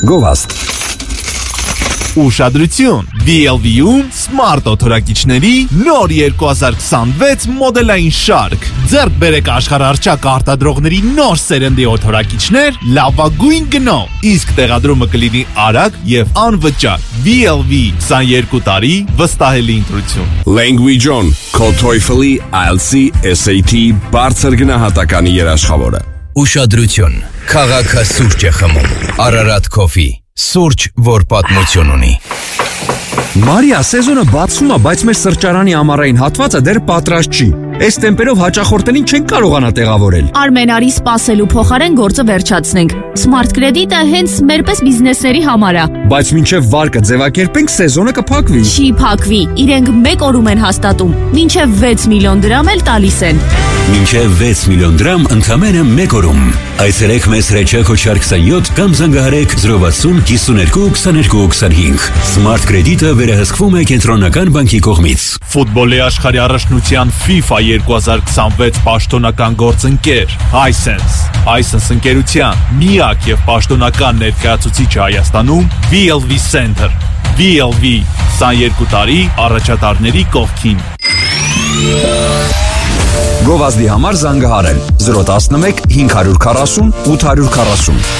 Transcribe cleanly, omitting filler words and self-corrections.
Գովաստ Ուշադրություն, VLV-ում Smart օթորակիչների նոր 2026 մոդելային շարք։ Ձեռք բերեք աշխարհառչակ արտադրողների նոր սերնդի օթորակիչներ լավագույն գնով, իսկ տեղադրումը կլինի արագ եւ անվճար։ VLV 22 տարի վստահելի ընտրություն։ Language On, քո TOEFL-ի, IELTS-ի, SAT-ի բարձր գնահատականի երաշխավորը։ Ուշադրություն, քաղաքը սուրճ է խմում։ Ararat Coffee, սուրճ, որ պատմություն ունի։ Մարիա, սեզոնը բացվում է, բայց մեր սրճարանի ամառային հատվածը դեռ պատրաստ չի։ Այս տեմպերով հաճախորդներին չեն կարողանա տեղավորել։ Արմեն, արի սպասելու փոխարեն գործը վերջացնենք։ Smart Credit-ը հենց մերպես բիզնեսների համար է։ Բայց մինչև վարկը ձևակերպենք, սեզոնը կփակվի։ Չի փակվի, իրենք 1 օրում են հաստատում, մինչև 6 միլիոն դրամ էլ տալիս են։ Մինչև 6 միլիոն դրամ ընդամենը 1 օրում։ Այցելեք մեզ Հրեչակ Հոչար 27 կամ զանգահարեք 060 52 22 25։ Smart Credit-ը վերահսկվում է Կենտրոնական բանկի կողմից։ Ֆուտբոլի աշխարհի առաջնության FIFA 2026 պաշտոնական գործընկեր Hisense ընկերության միակ եւ պաշտոնական ներկայացուցիչը Հայաստանում VLV Center VLV 22 տարի առաջատարների կողքին։ Գովազդի համար զանգահարել 011 540 840